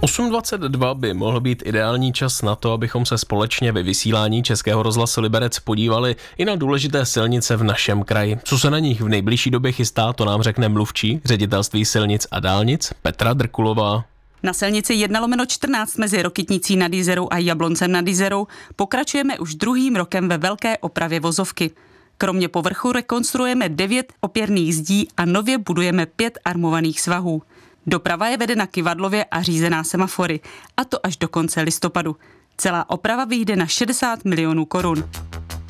8:22 by mohl být ideální čas na to, abychom se společně ve vysílání Českého rozhlasu Liberec podívali i na důležité silnice v našem kraji. Co se na nich v nejbližší době chystá, to nám řekne mluvčí Ředitelství silnic a dálnic Petra Drkulová. Na silnici 1/14 mezi Rokytnicí nad Jizerou a Jabloncem nad Jizerou pokračujeme už druhým rokem ve velké opravě vozovky. Kromě povrchu rekonstruujeme 9 opěrných zdí a nově budujeme 5 armovaných svahů. Doprava je vedena kyvadlově a řízená semafory, a to až do konce listopadu. Celá oprava vyjde na 60 milionů korun.